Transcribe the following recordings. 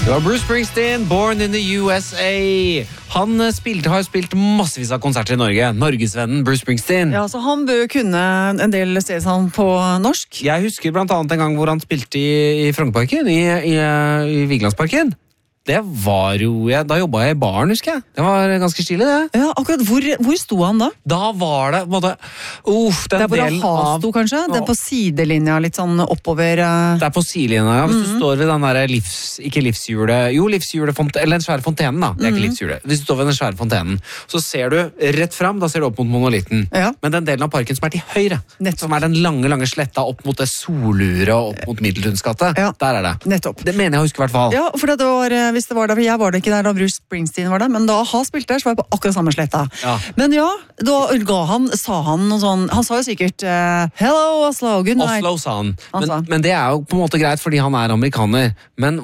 Det var Bruce Springsteen, Born in the USA. Han har spilt massevis av konserter i Norge. Norgesvennen Bruce Springsteen. Ja, så han bør jo kunne en del stedsnavn på norsk. Jeg husker blant annet en gang hvor han spilte i Frognerparken, i Vigelandsparken. Det var jo, da jobbet jeg i baren, husker jeg. Det var ganske stilig, det. Ja, akkurat hvor sto han da? Da var det, den det er hvor delen han sto, kanskje? Det er på sidelinja, litt sånn oppover. Det er på sidelinja, ja. Hvis du står ved den der ikke livshjulet, eller den svære fontenen da. Det er ikke livshjulet. Hvis du står ved den svære fontenen, så ser du rett frem, da ser du opp mot monolitten. Ja. Men den delen av parken som er til høyre, som er den lange sletta opp mot det Soluret og opp mot Middeltundsgate, der er det. Nettopp. Det mener jeg husker i hvert fall. Ja, for det var, hvis det var der, for jeg var det ikke der da Bruce Springsteen var der, men da han spilte der, så var jeg på akkurat samme sletta. Ja. Men ja, da sa han noe sånn, han sa jo sikkert hello Oslo, good night. Oslo sa han. sa. Men det er jo på en måte greit fordi han er amerikaner. Men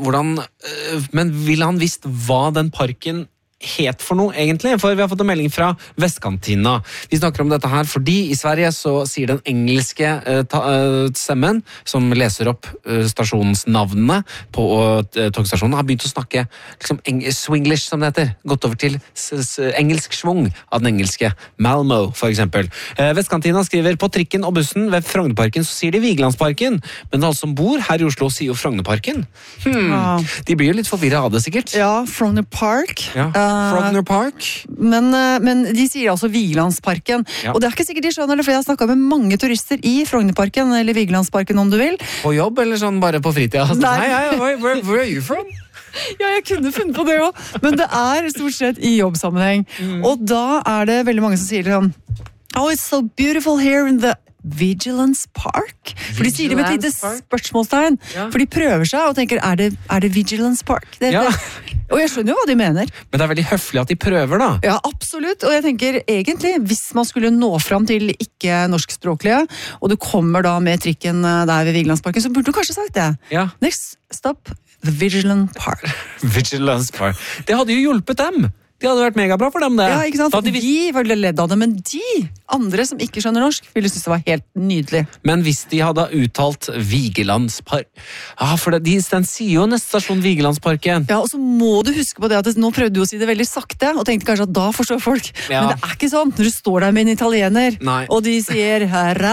vil han visst hva den parken het for noe, egentlig? For vi har fått en melding fra Vestkantina. Vi snakker om dette her fordi i Sverige så sier den engelske stemmen, som leser opp stasjonsnavnene på togstasjonen, har begynt å snakke liksom, swinglish, som det heter. Gått over til engelsk svung av den engelske. Malmo, for eksempel. Vestkantina skriver på trikken og bussen ved Frognerparken så sier de Vigelandsparken, men alle som bor her i Oslo sier jo Frognerparken. De blir jo litt forvirret av det, sikkert. Ja, Frogner Park. Ja. Frogner Park. Men de sier altså Vigelandsparken. Ja. Og det er ikke sikkert de skjønner det, for jeg har snakket med mange turister i Frognerparken, eller Vigelandsparken om du vil. På jobb, eller sånn bare på fritida? Nei, where are you from? Ja, jeg kunne funnet på det også, men det er stort sett i jobbsammenheng. Og da er det veldig mange som sier sånn, oh, it's so beautiful here in the Vigilance Park? For de sier det med et lite spørsmålstegn. Ja. For de prøver seg og tenker, er det Vigilance Park? Ja. Og jeg skjønner jo hva de mener. Men det er veldig høflig at de prøver, da. Ja, absolutt. Og jeg tenker egentlig, hvis man skulle nå fram til ikke norskspråklige, og du kommer da med trikken der ved Vigelandsparken, så burde du kanskje sagt det. Ja. Next stop, the Vigilance Park. Vigilance Park. Det hadde jo hjulpet dem. Det hadde vært megabra for dem, det. Ja, ikke sant? Vi var ledd av det, men de andre som ikke skjønner norsk, ville synes det var helt nydelig. Men hvis de hadde uttalt Vigelandspark... Ja, for den sier jo neste stasjon Vigelandsparken. Ja, og så må du huske på det at nå prøvde du å si det veldig sakte, og tenkte kanskje at da forstår folk. Ja. Men det er ikke sånn. Når du står der med en italiener, og de sier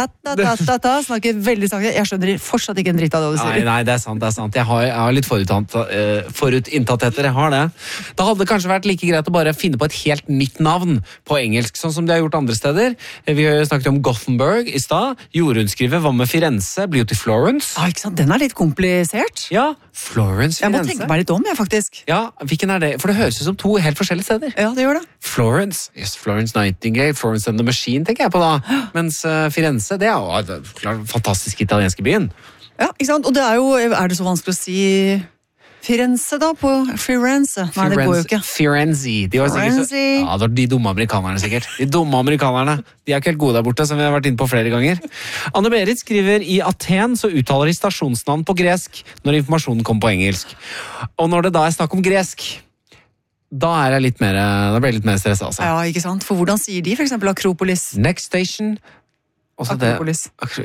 snakker veldig sakte. Jeg skjønner fortsatt ikke en dritt av det du sier. Nei, det er sant. Jeg har litt forutinntattheter, jeg har det. Da hadde det kanskje vært like greit å bare finne på et helt nytt navn på engelsk, sånn som de har gjort andre steder. Vi har snakket om Gothenburg i stad. Jorunn skriver, hva med Firenze? Blir jo til Florence. Ah, ikke sant? Den er litt komplisert. Ja, Florence, Firenze. Jeg må tenke meg litt om, jeg faktisk. Ja, hvilken er det? For det høres ut som to helt forskjellige steder. Ja, det gjør det. Florence, Florence Nightingale, Florence and the Machine, tenker jeg på da. Mens Firenze, det er jo den fantastiske italienske byen. Ja, ikke sant? Og det er det så vanskelig å si... Firenze da, på Firenze. Nei, det går jo ikke. Firenze. De var sikkert ja, det var de dumme amerikanerne sikkert. De dumme amerikanerne. De er ikke helt gode der borte, som vi har vært inne på flere ganger. Anne-Berit skriver, i Aten så uttaler de stasjonsnavn på gresk når informasjonen kommer på engelsk. Og når det da er snakk om gresk, da ble jeg litt mer stresset, altså. Ja, ikke sant? For hvordan sier de for eksempel Akropolis? Next station. Akropolis.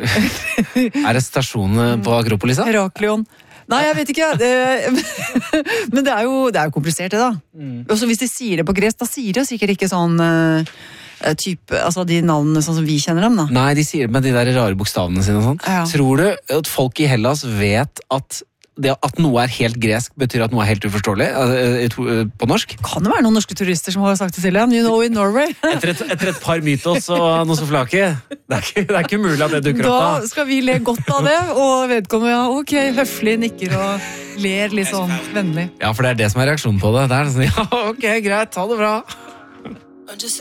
Er det stasjonen på Akropolis da? Heraklion. Nei, jeg vet ikke. Men det er jo komplisert, det da. Og så hvis de sier det på gresk, da sier de sikkert ikke sånn type, altså de navnene sånn som vi kjenner dem da. Nei, de sier det med de der rare bokstavene sine og sånn. Ja. Tror du at folk i Hellas vet at noe er helt gresk betyr at noe er helt uforståelig på norsk? Kan det være noen norske turister som har sagt det til dem? You know in Norway. etter et par mytos og noe så flake. Det er ikke mulig at det dukker opp da. Da skal vi le godt av det, og vedkommende, ja, ok, høflig nikker og ler litt sånn vennlig. Ja, for det er det som er reaksjonen på det. Det er sånn, ja, ok, greit, ta det bra.